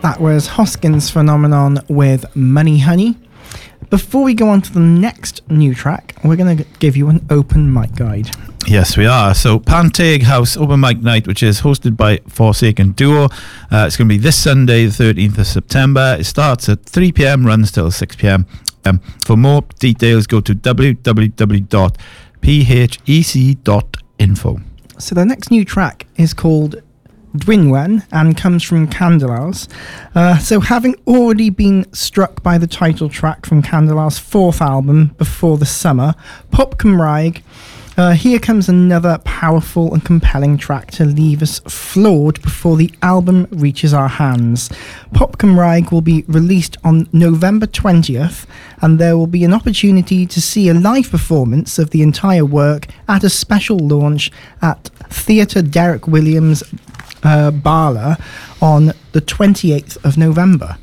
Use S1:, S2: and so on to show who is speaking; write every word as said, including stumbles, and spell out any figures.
S1: That was Hoskins Phenomenon with Money Honey. Before we go on to the next new track, we're going to give you an open mic guide.
S2: Yes, we are. So Panteg House Open Mic Night, which is hosted by Forsaken Duo. Uh, it's going to be this Sunday, the thirteenth of September. It starts at three p.m, runs till six p.m. Um, for more details, go to w w w dot p h e c dot info.
S1: So the next new track is called Dwynwen and comes from Candelas. Uh, so having already been struck by the title track from Candelas' fourth album, Before the Summer, Pop Cymraeg, uh, here comes another powerful and compelling track to leave us floored before the album reaches our hands. Pop Cymraeg will be released on November twentieth, and there will be an opportunity to see a live performance of the entire work at a special launch at Theatre Derek Williams Uh, Bala on the twenty-eighth of November.